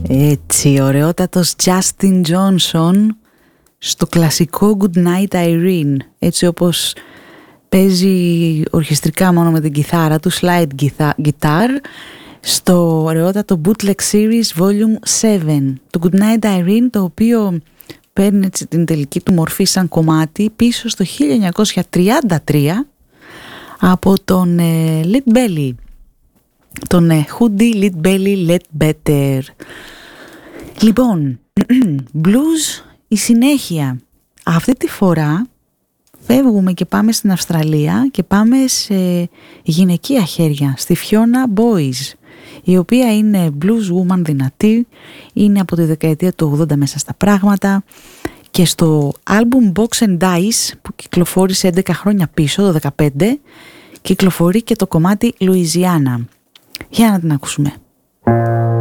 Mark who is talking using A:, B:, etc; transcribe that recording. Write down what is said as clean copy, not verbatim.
A: Έτσι, ωραιότατος Justin Johnson στο κλασικό Good Night Irene, έτσι όπως παίζει ορχιστρικά μόνο με την κιθάρα του, slide guitar, στο ωραιότατο Bootleg Series Volume 7 του Good Night Irene, το οποίο παίρνει έτσι την τελική του μορφή σαν κομμάτι πίσω στο 1933 από τον Lead Belly, τον Hoodie Lead Belly Let Better. Λοιπόν, blues η συνέχεια. Αυτή τη φορά φεύγουμε και πάμε στην Αυστραλία και πάμε σε γυναικεία χέρια, στη Fiona Boyce, η οποία είναι blues woman δυνατή, είναι από τη δεκαετία του 80 μέσα στα πράγματα, και στο album Box and Dice που κυκλοφόρησε 11 χρόνια πίσω, το 2015, κυκλοφορεί και το κομμάτι Louisiana. Για να την ακούσουμε.